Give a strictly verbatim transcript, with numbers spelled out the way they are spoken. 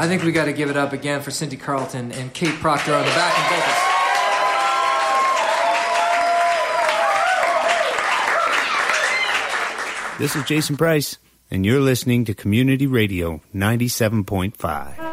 I think we got to give it up again for Cindy Carlton and Kate Proctor on the backing vocals. This is Jason Price, and you're listening to Community Radio ninety-seven point five.